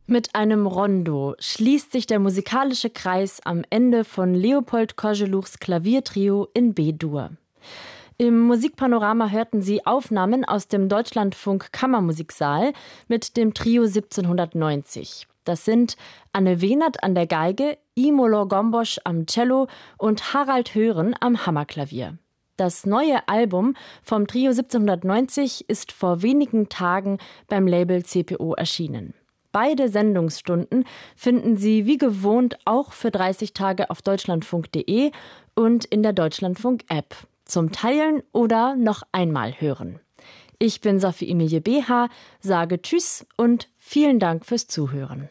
Mit einem Rondo schließt sich der musikalische Kreis am Ende von Leopold Koželuchs Klaviertrio in B-Dur. Im Musikpanorama hörten Sie Aufnahmen aus dem Deutschlandfunk Kammermusiksaal mit dem Trio 1790. Das sind Anne Wehnert an der Geige, Imolo Gombosch am Cello und Harald Hören am Hammerklavier. Das neue Album vom Trio 1790 ist vor wenigen Tagen beim Label CPO erschienen. Beide Sendungsstunden finden Sie wie gewohnt auch für 30 Tage auf deutschlandfunk.de und in der Deutschlandfunk-App. Zum Teilen oder noch einmal hören. Ich bin Sophie Emilie BH, sage Tschüss und vielen Dank fürs Zuhören.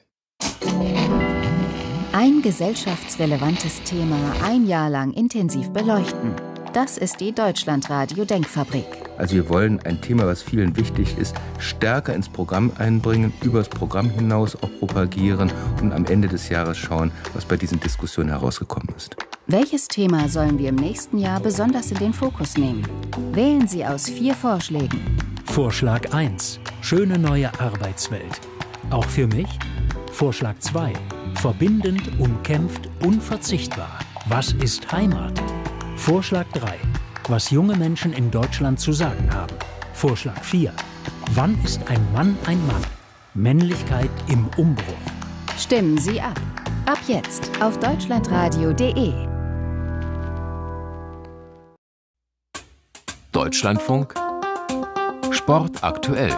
Ein gesellschaftsrelevantes Thema ein Jahr lang intensiv beleuchten. Das ist die Deutschlandradio-Denkfabrik. Also wir wollen ein Thema, was vielen wichtig ist, stärker ins Programm einbringen, über das Programm hinaus auch propagieren und am Ende des Jahres schauen, was bei diesen Diskussionen herausgekommen ist. Welches Thema sollen wir im nächsten Jahr besonders in den Fokus nehmen? Wählen Sie aus 4 Vorschlägen. Vorschlag 1. Schöne neue Arbeitswelt. Auch für mich? Vorschlag 2. Verbindend, umkämpft, unverzichtbar. Was ist Heimat? Vorschlag 3. Was junge Menschen in Deutschland zu sagen haben. Vorschlag 4. Wann ist ein Mann ein Mann? Männlichkeit im Umbruch. Stimmen Sie ab. Ab jetzt auf deutschlandradio.de. Deutschlandfunk Sport aktuell.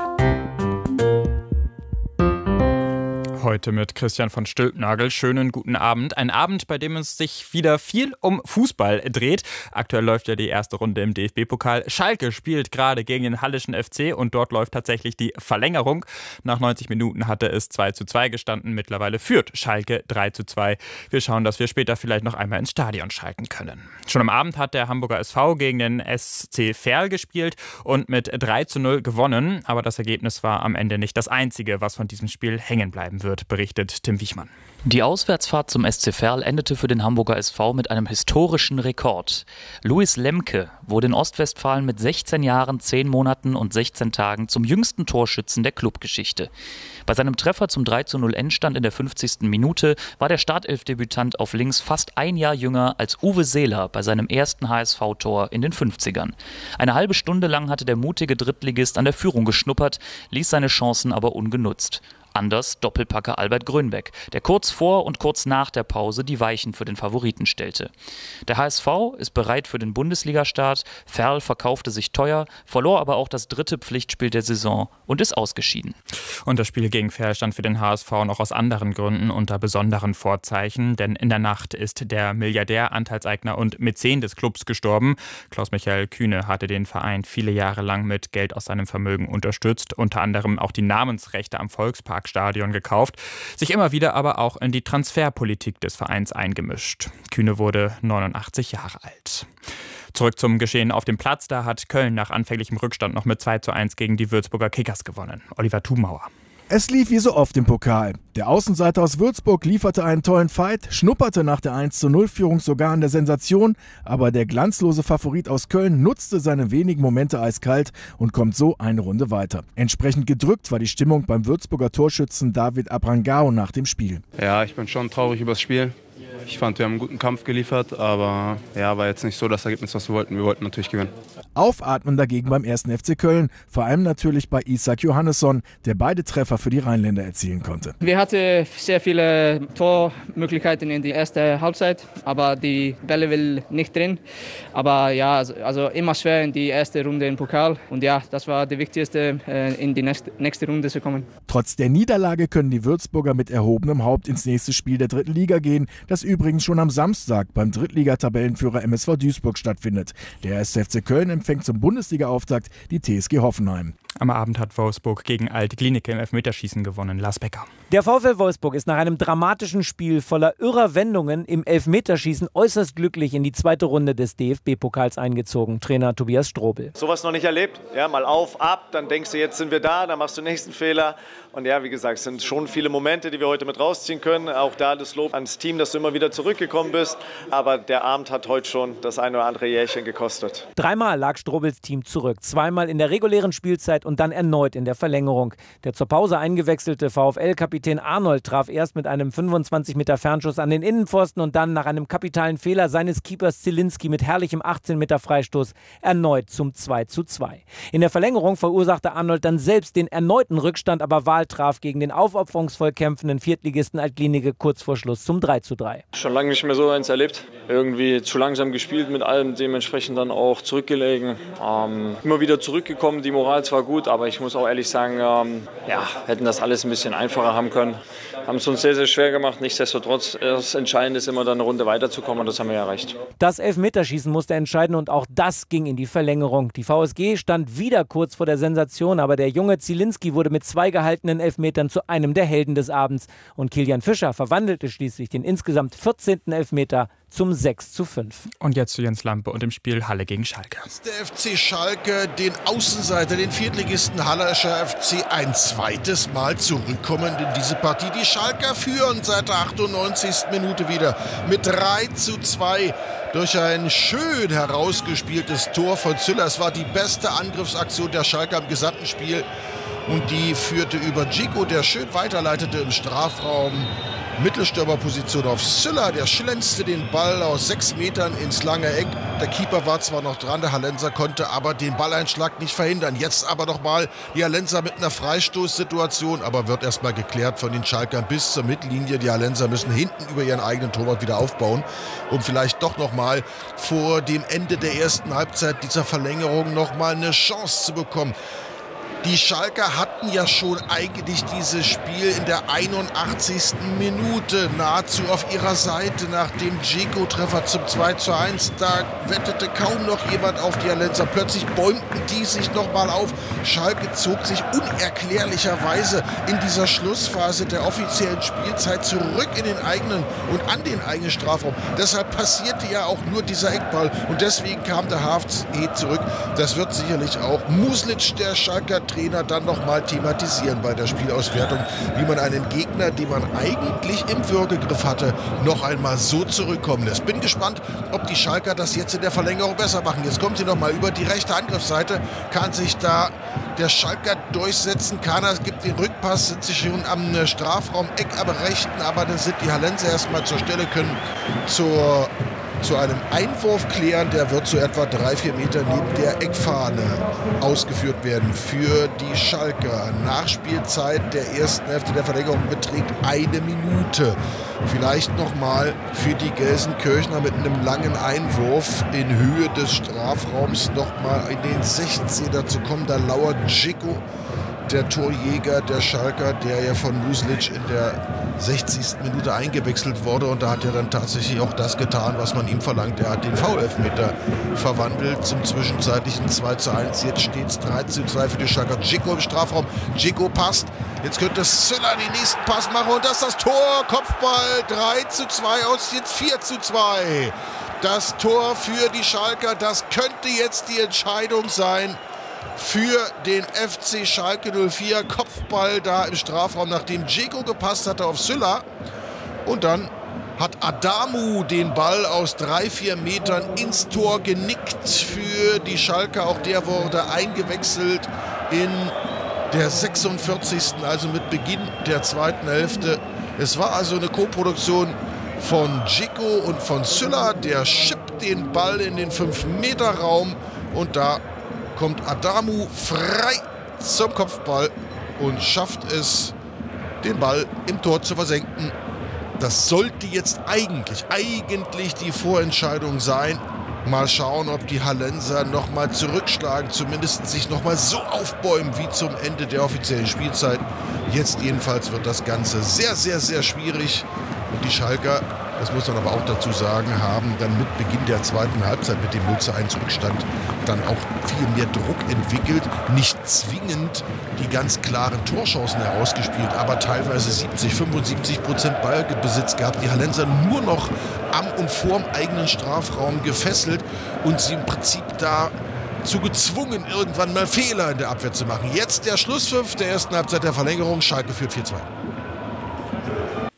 Heute mit Christian von Stülpnagel. Schönen guten Abend. Ein Abend, bei dem es sich wieder viel um Fußball dreht. Aktuell läuft ja die erste Runde im DFB-Pokal. Schalke spielt gerade gegen den Hallischen FC und dort läuft tatsächlich die Verlängerung. Nach 90 Minuten hatte es 2:2 gestanden. Mittlerweile führt Schalke 3:2. Wir schauen, dass wir später vielleicht noch einmal ins Stadion schalten können. Schon am Abend hat der Hamburger SV gegen den SC Verl gespielt und mit 3:0 gewonnen. Aber das Ergebnis war am Ende nicht das einzige, was von diesem Spiel hängen bleiben wird, berichtet Tim Wichmann. Die Auswärtsfahrt zum SC Verl endete für den Hamburger SV mit einem historischen Rekord. Luis Lemke wurde in Ostwestfalen mit 16 Jahren, 10 Monaten und 16 Tagen zum jüngsten Torschützen der Clubgeschichte. Bei seinem Treffer zum 3:0 Endstand in der 50. Minute war der Startelfdebütant auf links fast ein Jahr jünger als Uwe Seeler bei seinem ersten HSV-Tor in den 50ern. Eine halbe Stunde lang hatte der mutige Drittligist an der Führung geschnuppert, ließ seine Chancen aber ungenutzt. Anders Doppelpacker Albert Grönbeck, der kurz vor und kurz nach der Pause die Weichen für den Favoriten stellte. Der HSV ist bereit für den Bundesligastart, Verl verkaufte sich teuer, verlor aber auch das 3. Pflichtspiel der Saison und ist ausgeschieden. Und das Spiel gegen Verl stand für den HSV noch aus anderen Gründen unter besonderen Vorzeichen, denn in der Nacht ist der Milliardär, Anteilseigner und Mäzen des Clubs gestorben. Klaus-Michael Kühne hatte den Verein viele Jahre lang mit Geld aus seinem Vermögen unterstützt, unter anderem auch die Namensrechte am Volksparkstadion gekauft, sich immer wieder aber auch in die Transferpolitik des Vereins eingemischt. Kühne wurde 89 Jahre alt. Zurück zum Geschehen auf dem Platz. Da hat Köln nach anfänglichem Rückstand noch mit 2:1 gegen die Würzburger Kickers gewonnen. Oliver Thumauer. Es lief wie so oft im Pokal. Der Außenseiter aus Würzburg lieferte einen tollen Fight, schnupperte nach der 1:0-Führung sogar an der Sensation, aber der glanzlose Favorit aus Köln nutzte seine wenigen Momente eiskalt und kommt so eine Runde weiter. Entsprechend gedrückt war die Stimmung beim Würzburger Torschützen David Abrangao nach dem Spiel. Ja, ich bin schon traurig über das Spiel. Ich fand, wir haben einen guten Kampf geliefert, aber ja, war jetzt nicht so das Ergebnis, was wir wollten. Wir wollten natürlich gewinnen. Aufatmen dagegen beim 1. FC Köln, vor allem natürlich bei Isak Johannesson, der beide Treffer für die Rheinländer erzielen konnte. Wir hatten sehr viele Tormöglichkeiten in der ersten Halbzeit, aber die Bälle will nicht drin. Aber ja, also immer schwer in die erste Runde im Pokal. Und ja, das war die wichtigste, in die nächste Runde zu kommen. Trotz der Niederlage können die Würzburger mit erhobenem Haupt ins nächste Spiel der 3. Liga gehen, das übrigens schon am Samstag beim Drittliga-Tabellenführer MSV Duisburg stattfindet. Der 1. FC Köln empfängt zum Bundesliga-Auftakt die TSG Hoffenheim. Am Abend hat Wolfsburg gegen Alte Klinike im Elfmeterschießen gewonnen. Lars Becker. Der VfL Wolfsburg ist nach einem dramatischen Spiel voller irrer Wendungen im Elfmeterschießen äußerst glücklich in die 2. Runde des DFB-Pokals eingezogen. Trainer Tobias Strobel. Sowas noch nicht erlebt. Ja, mal auf, ab, dann denkst du, jetzt sind wir da, dann machst du den nächsten Fehler. Und ja, wie gesagt, es sind schon viele Momente, die wir heute mit rausziehen können. Auch da das Lob ans Team, das du immer wieder wieder zurückgekommen bist. Aber der Abend hat heute schon das ein oder andere Jährchen gekostet. 3-mal lag Strobels Team zurück. 2-mal in der regulären Spielzeit und dann erneut in der Verlängerung. Der zur Pause eingewechselte VfL-Kapitän Arnold traf erst mit einem 25 Meter Fernschuss an den Innenpfosten und dann nach einem kapitalen Fehler seines Keepers Zielinski mit herrlichem 18 Meter Freistoß erneut zum 2:2. In der Verlängerung verursachte Arnold dann selbst den erneuten Rückstand, aber Wahl traf gegen den aufopferungsvoll kämpfenden Viertligisten Altlinige kurz vor Schluss zum 3:3. Schon lange nicht mehr so eins erlebt. Irgendwie zu langsam gespielt mit allem, dementsprechend dann auch zurückgelegen. Immer wieder zurückgekommen, die Moral zwar gut, aber ich muss auch ehrlich sagen, hätten das alles ein bisschen einfacher haben können. Haben es uns sehr, sehr schwer gemacht. Nichtsdestotrotz, das Entscheidende ist immer dann eine Runde weiterzukommen und das haben wir erreicht. Das Elfmeterschießen musste entscheiden und auch das ging in die Verlängerung. Die VSG stand wieder kurz vor der Sensation, aber der junge Zielinski wurde mit 2 gehaltenen Elfmetern zu einem der Helden des Abends. Und Kilian Fischer verwandelte schließlich den insgesamt 14. Elfmeter zum 6:5. Und jetzt zu Jens Lampe und dem Spiel Halle gegen Schalke. Der FC Schalke, den Außenseiter, den Viertligisten Hallerscher FC, ein zweites Mal zurückkommend in diese Partie. Die Schalker führen seit der 98. Minute wieder mit 3:2 durch ein schön herausgespieltes Tor von Züller. Es war die beste Angriffsaktion der Schalker im gesamten Spiel. Und die führte über Dzeko, der schön weiterleitete im Strafraum. Mittelstürmerposition auf Züller, der schlänzte den Ball aus 6 Metern ins lange Eck. Der Keeper war zwar noch dran, der Hallenser konnte aber den Balleinschlag nicht verhindern. Jetzt aber nochmal die Hallenser mit einer Freistoßsituation, aber wird erstmal geklärt von den Schalkern bis zur Mittellinie. Die Hallenser müssen hinten über ihren eigenen Torwart wieder aufbauen, um vielleicht doch nochmal vor dem Ende der ersten Halbzeit dieser Verlängerung nochmal eine Chance zu bekommen. Die Schalker hatten ja schon eigentlich dieses Spiel in der 81. Minute nahezu auf ihrer Seite nach dem Dzeko-Treffer zum 2:1. Da wettete kaum noch jemand auf die Hallenser. Plötzlich bäumten die sich nochmal auf. Schalke zog sich unerklärlicherweise in dieser Schlussphase der offiziellen Spielzeit zurück in den eigenen und an den eigenen Strafraum. Deshalb passierte ja auch nur dieser Eckball und deswegen kam der HFC zurück. Das wird sicherlich auch Muslic, der Schalker Trainer, dann nochmal thematisieren bei der Spielauswertung, wie man einen Gegner, den man eigentlich im Würgegriff hatte, noch einmal so zurückkommen lässt. Bin gespannt, ob die Schalker das jetzt in der Verlängerung besser machen. Jetzt kommt sie nochmal über die rechte Angriffsseite, kann sich da der Schalker durchsetzen. Kana gibt den Rückpass, sind sich schon am Strafraum-Eck am rechten, aber dann sind die Hallenser erstmal zur Stelle, können zu einem Einwurf klären, der wird so etwa 3-4 Meter neben der Eckfahne ausgeführt werden für die Schalker. Nachspielzeit der ersten Hälfte der Verlängerung beträgt 1 Minute. Vielleicht nochmal für die Gelsenkirchner mit einem langen Einwurf in Höhe des Strafraums nochmal in den 16er zu kommen. Da lauert Dzeko, der Torjäger der Schalker, der ja von Muslic in der 60. Minute eingewechselt wurde. Und da hat er dann tatsächlich auch das getan, was man ihm verlangt. Er hat den Foul-Elfmeter verwandelt zum zwischenzeitlichen 2:1. Jetzt steht es 3:2 für die Schalker. Dzeko im Strafraum. Dzeko passt. Jetzt könnte Züller den nächsten Pass machen. Und das ist das Tor. Kopfball 3:2 aus jetzt 4:2. Das Tor für die Schalker. Das könnte jetzt die Entscheidung sein für den FC Schalke 04. Kopfball da im Strafraum, nachdem Dzeko gepasst hatte auf Züller. Und dann hat Adamu den Ball aus 3-4 Metern ins Tor genickt für die Schalker. Auch der wurde eingewechselt in der 46. Also mit Beginn der zweiten Hälfte. Es war also eine Koproduktion von Dzeko und von Züller. Der schippt den Ball in den 5-Meter-Raum und da kommt Adamu frei zum Kopfball und schafft es, den Ball im Tor zu versenken. Das sollte jetzt eigentlich die Vorentscheidung sein. Mal schauen, ob die Hallenser nochmal zurückschlagen, zumindest sich nochmal so aufbäumen wie zum Ende der offiziellen Spielzeit. Jetzt jedenfalls wird das Ganze sehr, sehr, sehr schwierig. Und die Schalker, das muss man aber auch dazu sagen, haben dann mit Beginn der zweiten Halbzeit mit dem 0:1 Rückstand dann auch viel mehr Druck entwickelt. Nicht zwingend die ganz klaren Torchancen herausgespielt, aber teilweise 70-75% Ballbesitz gehabt. Die Hallenser nur noch am und vorm eigenen Strafraum gefesselt und sie im Prinzip dazu gezwungen, irgendwann mal Fehler in der Abwehr zu machen. Jetzt der Schlusspfiff der ersten Halbzeit der Verlängerung. Schalke führt 4:2.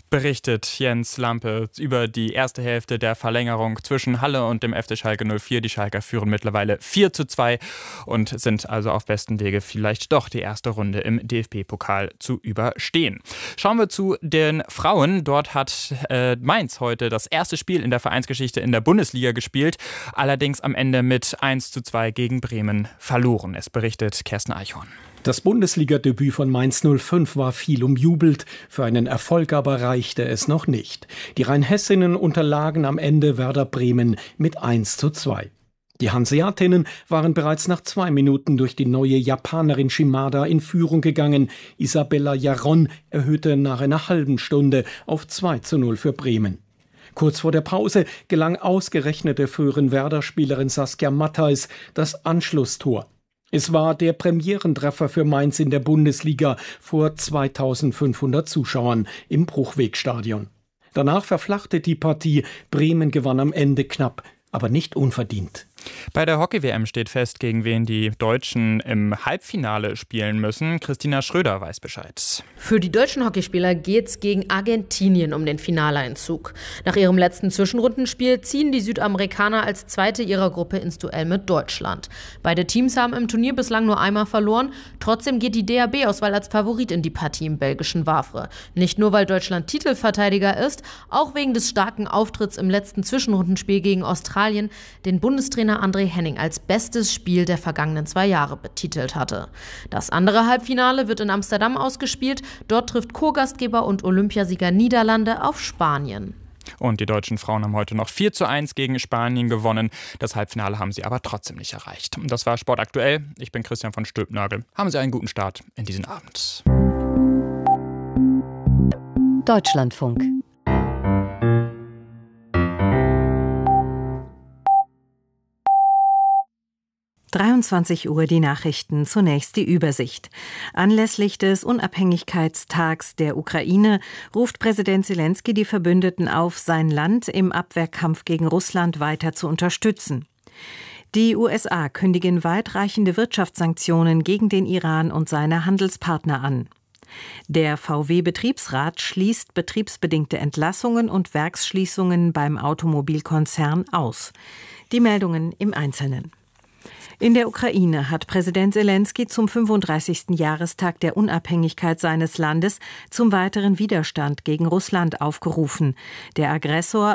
berichtet Jens Lampe über die erste Hälfte der Verlängerung zwischen Halle und dem FC Schalke 04. Die Schalker führen mittlerweile 4:2 und sind also auf besten Wege, vielleicht doch die erste Runde im DFB-Pokal zu überstehen. Schauen wir zu den Frauen. Dort hat Mainz heute das erste Spiel in der Vereinsgeschichte in der Bundesliga gespielt, allerdings am Ende mit 1:2 gegen Bremen verloren. Es berichtet Kerstin Eichhorn. Das Bundesliga-Debüt von Mainz 05 war viel umjubelt, für einen Erfolg aber reichte es noch nicht. Die Rheinhessinnen unterlagen am Ende Werder Bremen mit 1:2. Die Hanseatinnen waren bereits nach 2 Minuten durch die neue Japanerin Shimada in Führung gegangen. Isabella Jaron erhöhte nach einer halben Stunde auf 2:0 für Bremen. Kurz vor der Pause gelang ausgerechnet der früheren Werder-Spielerin Saskia Matthijs das Anschlusstor. Es war der Premierentreffer für Mainz in der Bundesliga vor 2500 Zuschauern im Bruchwegstadion. Danach verflachte die Partie. Bremen gewann am Ende knapp, aber nicht unverdient. Bei der Hockey-WM steht fest, gegen wen die Deutschen im Halbfinale spielen müssen. Christina Schröder weiß Bescheid. Für die deutschen Hockeyspieler geht's gegen Argentinien um den Finaleinzug. Nach ihrem letzten Zwischenrundenspiel ziehen die Südamerikaner als Zweite ihrer Gruppe ins Duell mit Deutschland. Beide Teams haben im Turnier bislang nur einmal verloren. Trotzdem geht die DHB-Auswahl als Favorit in die Partie im belgischen Wavre. Nicht nur, weil Deutschland Titelverteidiger ist, auch wegen des starken Auftritts im letzten Zwischenrundenspiel gegen Australien, den Bundestrainer André Henning als bestes Spiel der vergangenen 2 Jahre betitelt hatte. Das andere Halbfinale wird in Amsterdam ausgespielt. Dort trifft Co-Gastgeber und Olympiasieger Niederlande auf Spanien. Und die deutschen Frauen haben heute noch 4:1 gegen Spanien gewonnen. Das Halbfinale haben sie aber trotzdem nicht erreicht. Das war Sport aktuell. Ich bin Christian von Stülpnagel. Haben Sie einen guten Start in diesen Abend. Deutschlandfunk. Uhr die Nachrichten, zunächst die Übersicht. Anlässlich des Unabhängigkeitstags der Ukraine ruft Präsident Zelensky die Verbündeten auf, sein Land im Abwehrkampf gegen Russland weiter zu unterstützen. Die USA kündigen weitreichende Wirtschaftssanktionen gegen den Iran und seine Handelspartner an. Der VW-Betriebsrat schließt betriebsbedingte Entlassungen und Werksschließungen beim Automobilkonzern aus. Die Meldungen im Einzelnen. In der Ukraine hat Präsident Zelensky zum 35. Jahrestag der Unabhängigkeit seines Landes zum weiteren Widerstand gegen Russland aufgerufen. Der Aggressor